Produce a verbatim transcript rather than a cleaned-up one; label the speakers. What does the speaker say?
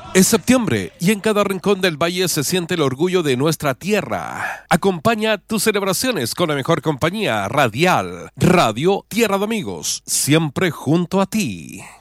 Speaker 1: Es septiembre y en cada rincón del valle se siente el orgullo de nuestra tierra. Acompaña tus celebraciones con la mejor compañía radial, Radio Tierra de Amigos, siempre junto a ti.